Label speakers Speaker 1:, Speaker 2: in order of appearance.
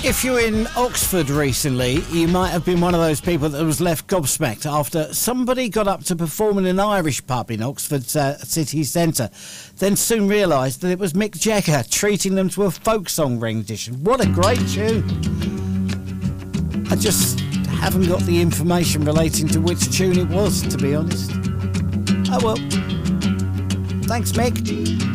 Speaker 1: If you're in Oxford recently, you might have been one of those people that was left gobsmacked after somebody got up to perform in an Irish pub in Oxford's city centre, then soon realised that it was Mick Jagger treating them to a folk song rendition. What a great tune! I just haven't got the information relating to which tune it was, to be honest. Oh well. Thanks, Mick.